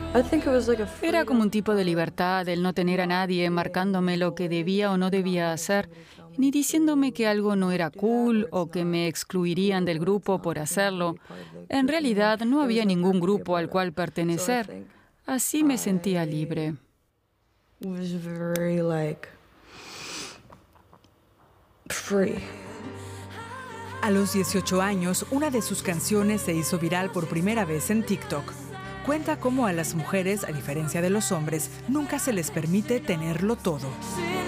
Era como un tipo de libertad, el no tener a nadie marcándome lo que debía o no debía hacer, ni diciéndome que algo no era cool o que me excluirían del grupo por hacerlo. En realidad no había ningún grupo al cual pertenecer. Así me sentía libre. Was very free. A los 18 años, una de sus canciones se hizo viral por primera vez en TikTok. Cuenta cómo a las mujeres, a diferencia de los hombres, nunca se les permite tenerlo todo.